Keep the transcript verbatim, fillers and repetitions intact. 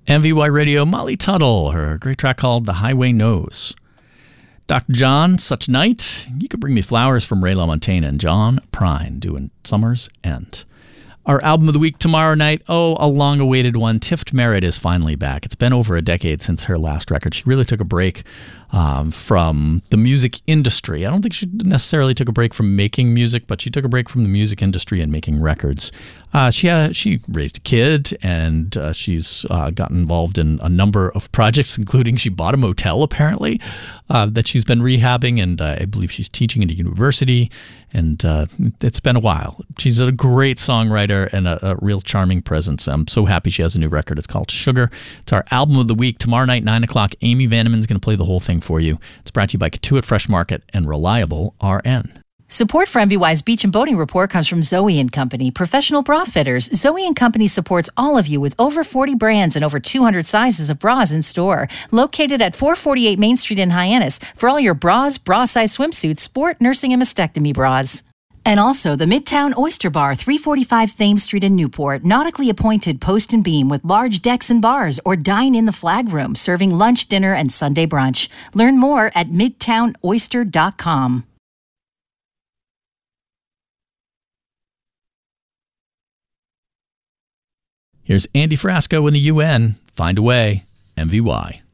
M V Y Radio, Molly Tuttle, her great track called The Highway Knows. Doctor John, Such Night, You Could Bring Me Flowers from Ray LaMontagne and John Prine doing Summer's End. Our album of the week tomorrow night, oh, a long-awaited one. Tift Merritt is finally back. It's been over a decade since her last record. She really took a break um, from the music industry. I don't think she necessarily took a break from making music, but she took a break from the music industry and making records. Uh, she uh, she raised a kid, and uh, she's uh, gotten involved in a number of projects, including she bought a motel, apparently, uh, that she's been rehabbing, and uh, I believe she's teaching at a university, and uh, it's been a while. She's a great songwriter and a, a real charming presence. I'm so happy she has a new record. It's called Sugar. It's our album of the week. Tomorrow night, nine o'clock, Amy Vanneman's going to play the whole thing for you. It's brought to you by Katuitt Fresh Market and Reliable R N. Support for M V Y's Beach and Boating Report comes from Zoe and Company, professional bra fitters. Zoe and Company supports all of you with over forty brands and over two hundred sizes of bras in store. Located at four forty-eight Main Street in Hyannis for all your bras, bra-size swimsuits, sport, nursing, and mastectomy bras. And also the Midtown Oyster Bar, three forty-five Thames Street in Newport, nautically appointed post and beam with large decks and bars, or dine in the flag room, serving lunch, dinner, and Sunday brunch. Learn more at midtown oyster dot com. Here's Andy Frasco in the U N. Find a Way, M V Y.